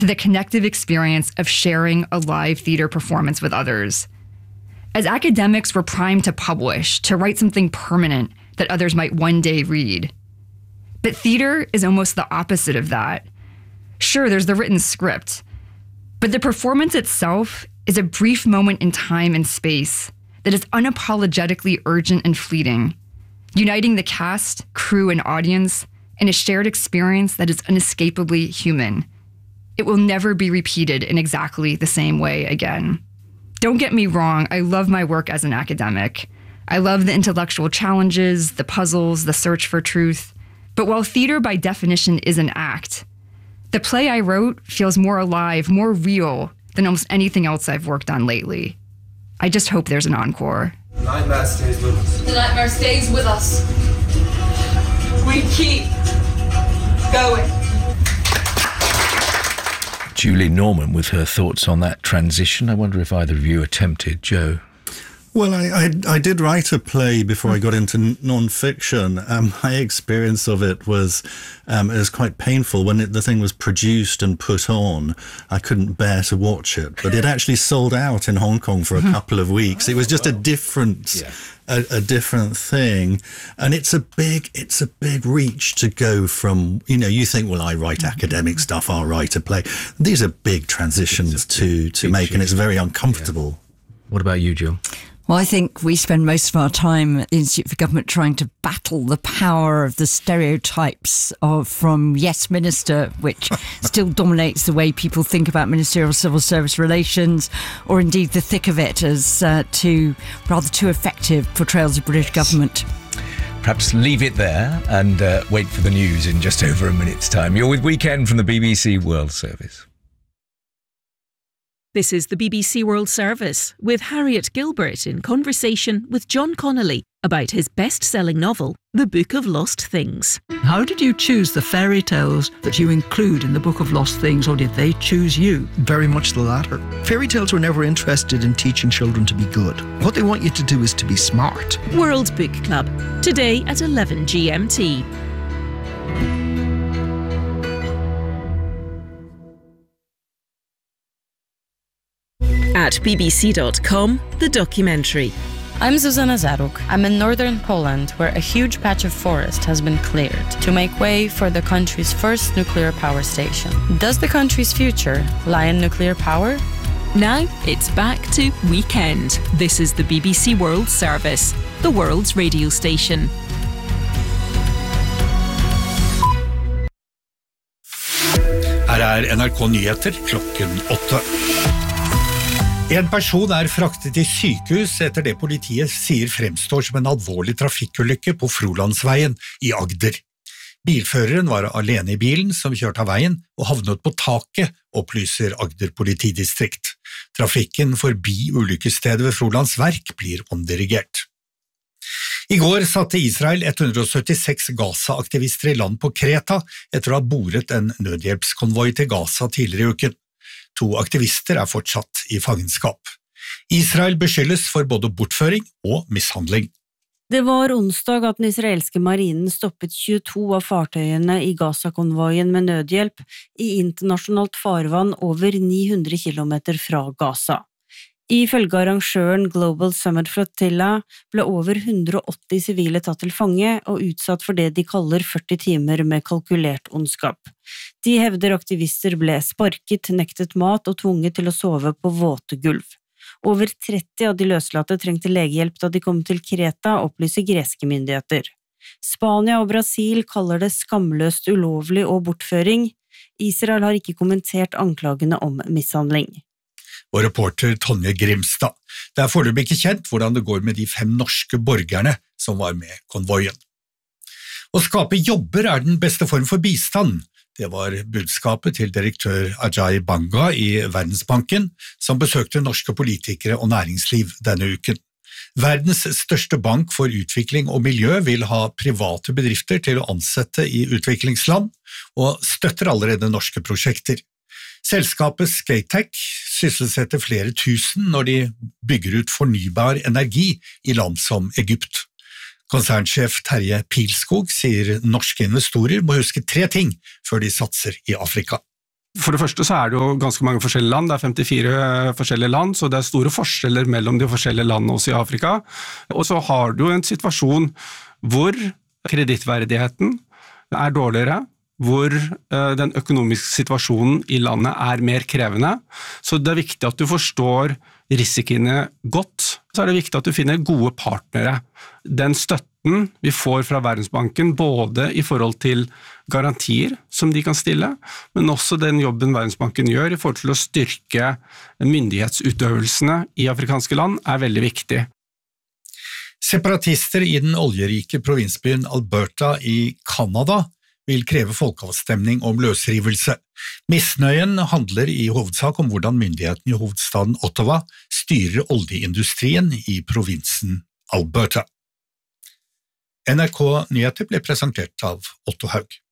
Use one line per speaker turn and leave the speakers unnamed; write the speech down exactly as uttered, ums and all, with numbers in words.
to the connective experience of sharing a live theater performance with others. As academics, we're primed to publish, to write something permanent that others might one day read. But theater is almost the opposite of that. Sure, there's the written script, but the performance itself is a brief moment in time and space that is unapologetically urgent and fleeting, uniting the cast, crew, and audience in a shared experience that is inescapably human. It will never be repeated in exactly the same way again. Don't get me wrong, I love my work as an academic. I love the intellectual challenges, the puzzles, the search for truth. But while theater by definition is an act, the play I wrote feels more alive, more real than almost anything else I've worked on lately. I just hope there's an encore.
The nightmare stays with us.
The nightmare stays with us. We keep going.
Julie Norman with her thoughts on that transition. I wonder if either of you attempted, Joe.
Well, I, I, I did write a play before I got into non-fiction. Um, my experience of it was um, it was quite painful. When it, the thing was produced and put on, I couldn't bear to watch it. But it actually sold out in Hong Kong for a couple of weeks. It was just a different, yeah. a, a different thing. And it's a big, it's a big reach to go from, you know, you think, well, I write academic stuff, I'll write a play. These are big transitions to, to make, and it's very uncomfortable.
Yeah. What about you, Jill?
Well, I think we spend most of our time in the Institute for Government trying to battle the power of the stereotypes of from Yes Minister, which still dominates the way people think about ministerial civil service relations, or indeed the thick of it as uh, two rather too effective portrayals of British government.
Perhaps leave it there and uh, wait for the news in just over a minute's time. You're with Weekend from the B B C World Service.
This is the B B C World Service with Harriet Gilbert in conversation with John Connolly about his best-selling novel, The Book of Lost Things.
How did you choose the fairy tales that you include in The Book of Lost Things, or did they choose you?
Very much the latter. Fairy tales were never interested in teaching children to be good. What they want you to do is to be smart.
World Book Club, today at eleven G M T. At B B C dot com, the documentary.
I'm Zuzana Zaruk. I'm in northern Poland, where a huge patch of forest has been cleared to make way for the country's first nuclear power station. Does the country's future lie in nuclear power?
Now it's back to Weekend. This is the B B C World Service, the world's radio station.
Her er N R K Nyheter klokken åtte. En person er fraktet i sykehus etter det politiet sier fremstår som en alvorlig trafikkulykke på Frolandsveien i Agder. Bilføreren var alene i bilen som kjørte av veien og havnet på taket, opplyser Agder politidistrikt. Trafikken forbi ulykkesstedet ved Frolands Verk blir omdirigert. I går satte Israel one hundred seventy-six Gaza-aktivister i land på Kreta etter å ha boret en nødhjelpskonvoi til Gaza tidligere i uken. To aktivister er fortsatt i fangenskap. Israel beskyldes for både bortføring og mishandling.
Det var onsdag at den israelske marinen stoppet tjueto av fartøyene i Gaza-konvoien med nødhjelp i internasjonalt farvann over ni hundre kilometer fra Gaza. Ifølge arrangøren Global Summit Flotilla ble over one hundred eighty sivile tatt til fange og utsatt for det de kaller forty timer med kalkulert ondskap. De hevder aktivister ble sparket, nektet mat og tvunget til å sove på våte gulv. Over thirty av de løslatte trengte legehjelp da de kom til Kreta, opplyser greske myndigheter. Spania og Brasil kaller det skamløst ulovlig og bortføring. Israel har ikke kommentert anklagene om mishandling.
Og reporter Tonje Grimstad. Det er foreløpig ikke kjent hvordan det går med de fem norske borgerne som var med konvoien. Å skape jobber er den beste form for bistand. Det var budskapet til direktør Ajay Banga i Verdensbanken, som besøkte norske politikere og næringsliv denne uken. Verdens største bank for utvikling og miljø vil ha private bedrifter til å ansette i utviklingsland, og støtter allerede norske prosjekter. Selskapet Skatec sysselsetter flere tusen når de bygger ut fornybar energi i land som Egypt. Konsernsjef Terje Pilskog sier norske investorer må huske tre ting før de satser i Afrika.
For det første så er det jo ganske mange forskjellige land, det er femtifire forskjellige land, så det er store forskjeller mellom de forskjellige landene også i Afrika. Og så har du en situasjon hvor kredittverdigheten er dårligere, hvor den økonomiske situasjonen i landet er mer krevende. Så det er viktig at du forstår risikoene godt, så er det viktig at du finner gode partnere. Den støtten vi får fra Verdensbanken, både i forhold til garantier som de kan stille, men også den jobben Verdensbanken gjør i forhold til å styrke myndighetsutøvelsene i afrikanske land, er veldig viktig.
Separatister i den oljerike provinsbyen Alberta i Kanada vil kreve folkeavstemning om løsrivelse. Misnøyen handler i hovedsak om hvordan myndighetene i hovedstaden Ottawa styrer oljeindustrien i provinsen Alberta. N R K Nyheter ble presentert av Otto Haug.